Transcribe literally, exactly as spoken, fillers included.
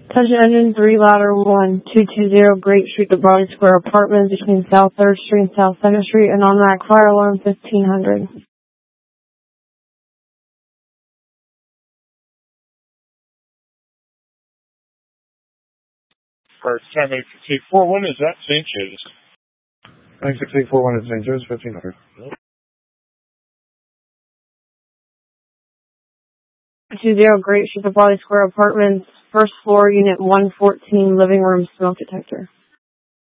Touch engine three ladder one two two zero Grape Street to Broadway Square Apartments between South third Street and South second Street. And on rack fire alarm fifteen hundred. For time eight six eight four one, is that Saint Joe's? nine six eight four one is Saint Joe's, fifteen hundred. two zero Grape Street to Broadway Square Apartments, first floor, unit one fourteen, living room smoke detector.